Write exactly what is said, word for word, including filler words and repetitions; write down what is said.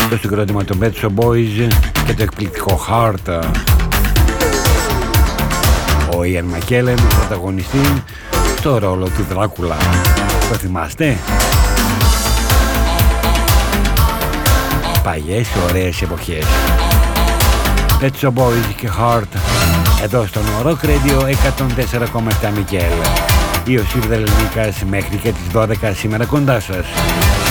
το συγκρότημα των Pet Shop Boys και το εκπληκτικό Heart. Ο Ian McKellen πρωταγωνιστή στο ρόλο του Δράκουλα. Το θυμάστε? Παλιές ωραίες εποχές. Pet Shop Boys και Heart εδώ στον Rock Radio εκατόν τέσσερα κόμμα επτά Μικέλ. Η Ιωσήφ Δελνίκας μέχρι και τις δώδεκα σήμερα κοντά σας.